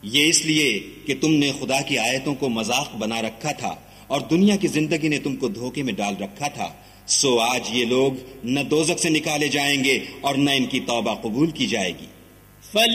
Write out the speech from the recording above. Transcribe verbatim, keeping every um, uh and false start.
ये इसलिए कि तुमने खुदा की आयतों को मजाक बना रखा था और दुनिया की जिंदगी ने तुमको धोखे में डाल रखा था। सो आज ये लोग न दोजख से निकाले जाएंगे और न इनकी तौबा कबूल की जाएगी।